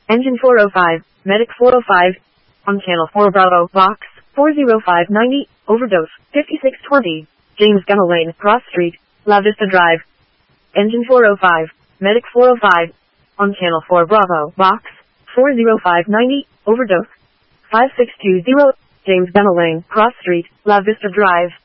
Engine 405, Medic 405, on Channel 4 Bravo, Box 40590, Overdose 5620, James Gunn Lane, Cross Street, La Vista Drive. Engine 405, Medic 405, on Channel 4 Bravo, Box 40590, Overdose 5620, James Gunn Lane, Cross Street, La Vista Drive.